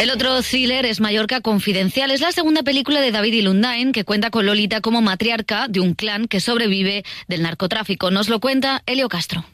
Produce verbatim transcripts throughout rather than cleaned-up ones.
El otro thriller es Mallorca Confidencial. Es la segunda película de David Ilundain, que cuenta con Lolita como matriarca de un clan que sobrevive del narcotráfico. Nos lo cuenta Elio Castro.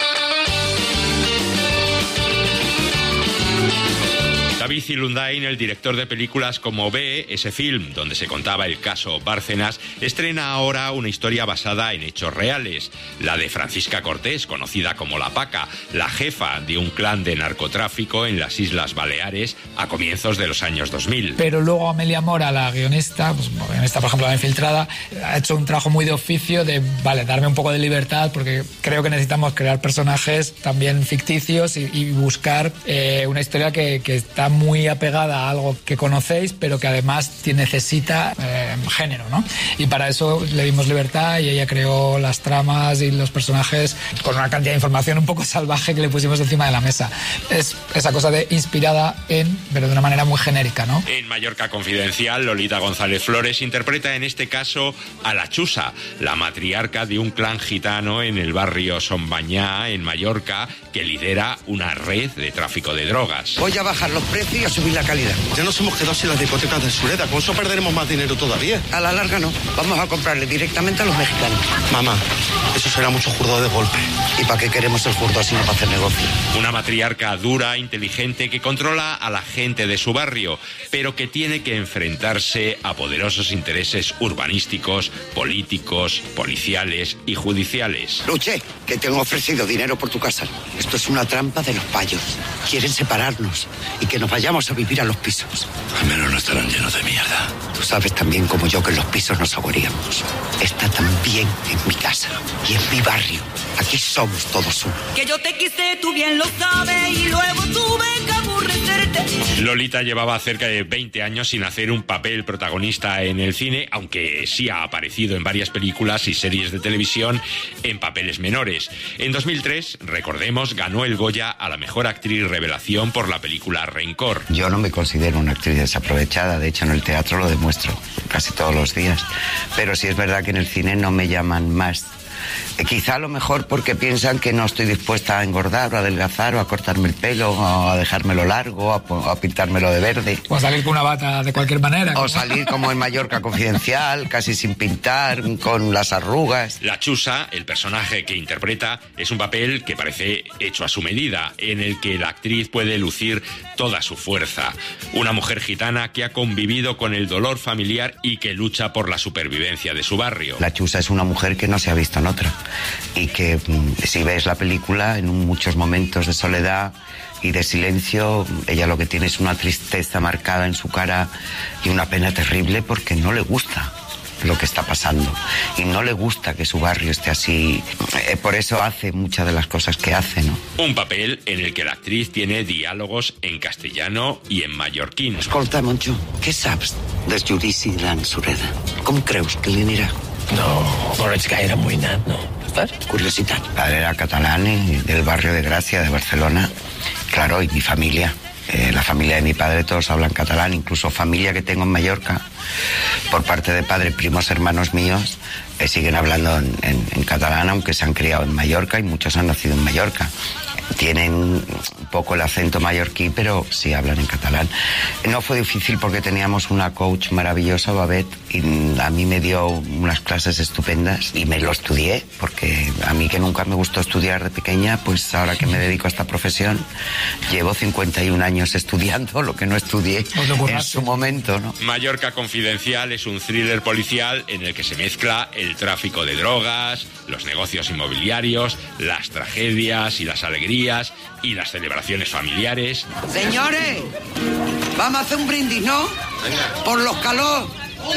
David Ilundain, el director de películas como B, ese film donde se contaba el caso Bárcenas, estrena ahora una historia basada en hechos reales. La de Francisca Cortés, conocida como La Paca, la jefa de un clan de narcotráfico en las Islas Baleares a comienzos de los años dos mil. Pero luego Amelia Mora, la guionista, pues, guionista por ejemplo la Infiltrada, ha hecho un trabajo muy de oficio de, vale, darme un poco de libertad, porque creo que necesitamos crear personajes también ficticios y, y buscar eh, una historia que, que está muy apegada a algo que conocéis, pero que además necesita eh, género, ¿no? Y para eso le dimos libertad y ella creó las tramas y los personajes con una cantidad de información un poco salvaje que le pusimos encima de la mesa. Es esa cosa de inspirada en, pero de una manera muy genérica, ¿no? En Mallorca Confidencial, Lolita González Flores interpreta en este caso a la Chusa, la matriarca de un clan gitano en el barrio Son Banyà, en Mallorca, que lidera una red de tráfico de drogas. Voy a bajar los precios y a subir la calidad. Ya nos hemos quedado sin las discotecas de Sureda, con eso perderemos más dinero todavía. A la larga no, vamos a comprarle directamente a los mexicanos. Mamá, eso será mucho jurdo de golpe. ¿Y para qué queremos el jurdo si no para hacer negocio? Una matriarca dura, inteligente, que controla a la gente de su barrio, pero que tiene que enfrentarse a poderosos intereses urbanísticos, políticos, policiales y judiciales. Luche, que te han ofrecido dinero por tu casa. Esto es una trampa de los payos. Quieren separarnos y que nos vayamos a vivir a los pisos. Al menos no estarán llenos de mierda. Tú sabes tan bien como yo que en los pisos nos agoríamos. Está tan bien en mi casa y en mi barrio. Aquí somos todos uno. Que yo te quise, tú bien lo sabes, y luego tuve que aborrecerte. Lolita llevaba cerca de veinte años sin hacer un papel protagonista en el cine, aunque sí ha aparecido en varias películas y series de televisión en papeles menores. En dos mil tres, recordemos, ganó el Goya a la mejor actriz revelación por la película Rencor. Yo no me considero una actriz desaprovechada, de hecho en el teatro lo demuestro casi todos los días, pero sí es verdad que en el cine no me llaman más. Eh, quizá a lo mejor porque piensan que no estoy dispuesta a engordar o a adelgazar o a cortarme el pelo o a dejármelo largo o a, a pintármelo de verde. O a salir con una bata de cualquier manera. O salir como en Mallorca Confidencial, casi sin pintar, con las arrugas. La Chusa, el personaje que interpreta, es un papel que parece hecho a su medida, en el que la actriz puede lucir toda su fuerza. Una mujer gitana que ha convivido con el dolor familiar y que lucha por la supervivencia de su barrio. La Chusa es una mujer que no se ha visto en otra y que si ves la película en muchos momentos de soledad y de silencio, ella lo que tiene es una tristeza marcada en su cara y una pena terrible porque no le gusta lo que está pasando y no le gusta que su barrio esté así. Eh, por eso hace muchas de las cosas que hace, ¿no? Un papel en el que la actriz tiene diálogos en castellano y en mallorquín. Escolta, Moncho, què saps del judici d'en Sureda? Com creus que li anirà? No, no ets gaire amoïnat, no? ¿Estás? Curiosidad. Padre era catalán y del barrio de Gracia, de Barcelona. Claro, y mi familia. Eh, la familia de mi padre todos hablan catalán, incluso familia que tengo en Mallorca, por parte de padre, primos hermanos míos, eh, siguen hablando en, en, en catalán, aunque se han criado en Mallorca y muchos han nacido en Mallorca. Tienen un poco el acento mallorquí, pero sí hablan en catalán. No fue difícil porque teníamos una coach maravillosa, Babette, y a mí me dio unas clases estupendas y me lo estudié, porque a mí que nunca me gustó estudiar de pequeña, pues ahora que me dedico a esta profesión, llevo cincuenta y un años estudiando lo que no estudié en su momento, ¿no? Mallorca Confidencial es un thriller policial en el que se mezcla el tráfico de drogas, los negocios inmobiliarios, las tragedias y las alegrías y las celebraciones familiares. Señores, vamos a hacer un brindis, ¿no? Por los calor,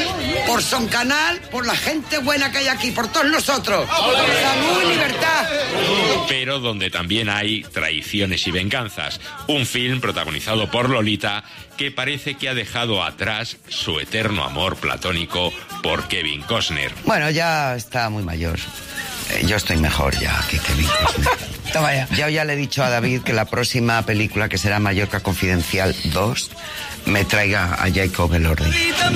por Son Canal, por la gente buena que hay aquí, por todos nosotros. Salud y libertad. Pero donde también hay traiciones y venganzas. Un film protagonizado por Lolita que parece que ha dejado atrás su eterno amor platónico por Kevin Costner. Bueno, ya está muy mayor. Eh, yo estoy mejor ya que Kevin Costner. Toma ya. Yo ya le he dicho a David que la próxima película, que será Mallorca Confidencial dos, me traiga a Jacob Elordi.